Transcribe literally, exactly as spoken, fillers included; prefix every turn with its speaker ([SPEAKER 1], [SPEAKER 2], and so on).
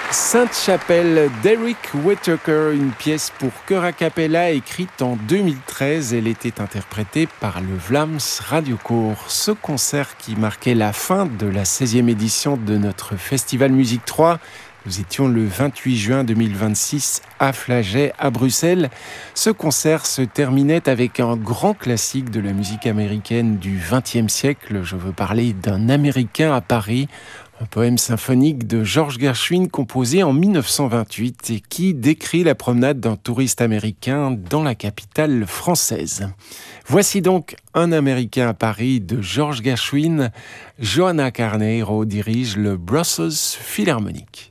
[SPEAKER 1] Sainte-Chapelle d'Eric Whittaker, une pièce pour chœur a cappella écrite en deux mille treize. Elle était interprétée par le Vlaams Radiokoor. Ce concert qui marquait la fin de la seizième édition de notre Festival Musique trois. Nous étions le vingt-huit juin deux mille vingt-six à Flagey, à Bruxelles. Ce concert se terminait avec un grand classique de la musique américaine du vingtième siècle. Je veux parler d'Un Américain à Paris, un poème symphonique de George Gershwin composé en mille neuf cent vingt-huit et qui décrit la promenade d'un touriste américain dans la capitale française. Voici donc Un Américain à Paris de George Gershwin. Johanna Carneiro dirige le Brussels Philharmonic.